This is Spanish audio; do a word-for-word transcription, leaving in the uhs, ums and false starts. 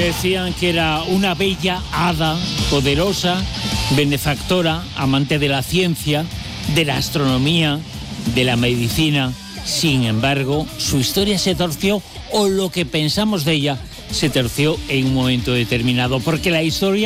Decían que era una bella hada, poderosa, benefactora, amante de la ciencia, de la astronomía, de la medicina. Sin embargo, su historia se torció, o lo que pensamos de ella se torció en un momento determinado, porque la historia